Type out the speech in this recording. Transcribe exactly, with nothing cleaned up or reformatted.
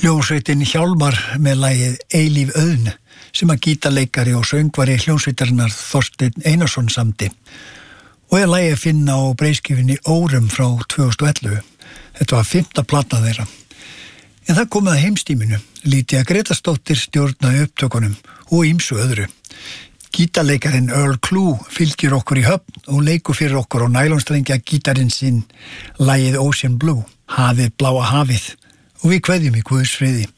Hljómsveitin Hjálmar með lagið Eilíf Auðn sem að gítarleikari og söngvari hljómsveitarinnar Þorsteinn Einarsson samdi og er lagið að finna á breiðskífunni Órum frá tvö þúsund og ellefu. Þetta var fimmta platan þeirra. En það komið að heimstíminu. Lítja Gretarsdóttir stjórnaði upptökunum og ýmsu öðru. Gítarleikarin Earl Klugh fylgir okkur í höfn og leikur fyrir okkur á nælonstrengja gítarinn sinn lagið Ocean Blue, hafið bláa hafið. Og við kveðjum í Guðs friði.